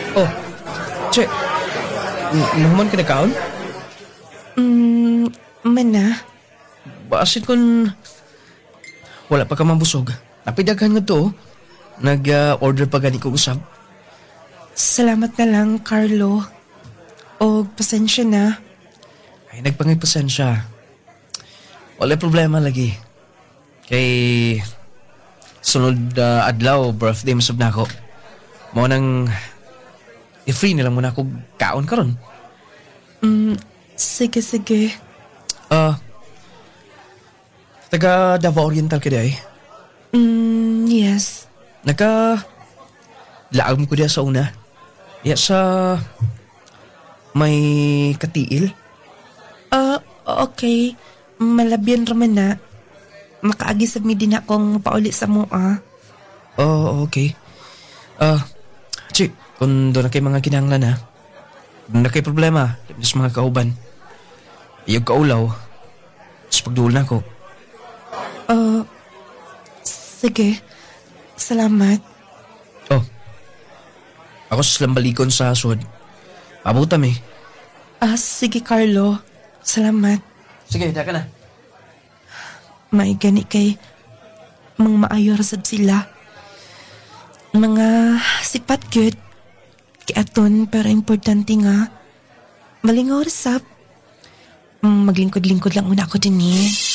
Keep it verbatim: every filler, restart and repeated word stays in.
Oh, che, inuman ka na kaon? Hmm, mana? Basin kung wala pa ka mabusog. Napidaghan nga to. Nag-order pa gani ko usab. Salamat na lang, Carlo. O, pasensya na. Ay, nagpangipasensya. Wala problema lagi. Kay sunod uh, adlaw, birthday masab na ako. Mo nang i-free na lang muna ako kaon karon. Hmm, sige, sige. Ah, taga Davao Oriental ka day. Hmm, yes. Naka laag ko diya sa una. Ya sa may katiil. Ah, okay. Malabyan raman na. Makaagi sa mi din akong pauli sa mua. Oh, okay. Ah, Chi, kung doon na kay mga kinahanglan ha. Kung na kay problema, sa mga kauban. Iyog kaulaw. Tapos pagduol na ako. Ah, sige. Salamat. Oh, ako sa lambalikon sa asod. Pabutam eh. Ah, sige, Carlo. Salamat. Sige, daka na. May gani kay mga maayo rasab sila. Mga sipat good. Kay aton pero importante nga. Malingaw rasab. Mm, Maglingkod-lingkod lang una ako din eh.